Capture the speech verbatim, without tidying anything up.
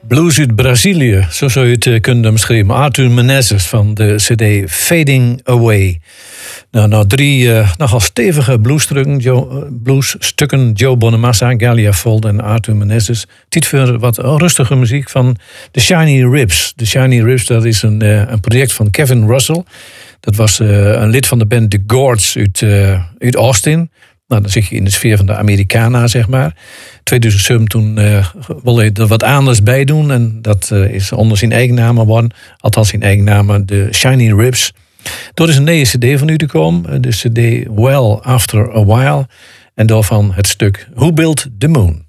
Blues uit Brazilië, zo zou je het uh, kunnen beschrijven. Arthur Menezes van de cd Fading Away. Nou, nou drie uh, nogal stevige bluesstukken, Joe, bluesstukken. Joe Bonamassa, Galia Fold en Arthur Menezes. Tijd voor wat rustige muziek van The Shiny Ribs. The Shiny Ribs, dat is een, uh, een project van Kevin Russell. Dat was uh, een lid van de band The Gourds uit, uh, uit Austin. Nou, dan zit je in de sfeer van de Americana, zeg maar. tweeduizend zeven toen uh, wilde hij er wat anders bij doen. En dat uh, is onder zijn eigen naam geworden. Althans zijn eigen naam, de Shiny Ribs. Door is een nieuwe cd van u te komen. De cd Well After A While. En daarvan het stuk Who Built The Moon.